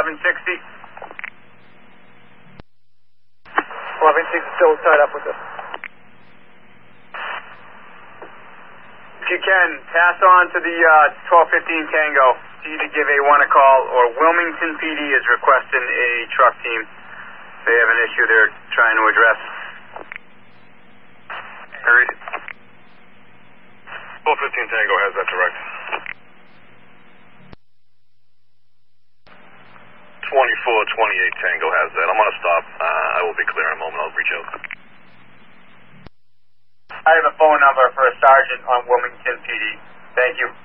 1160. 1160 still tied up with us. If you can, pass on to the 1215 Tango. To give A1 a call, or Wilmington PD is requesting a truck team. They have an issue they're trying to address. Agreed. 1215 Tango has that direct. 2428 Tango has that. I'm going to stop. I will be clear in a moment. I'll reach out. I have a phone number for a sergeant on Wilmington PD. Thank you.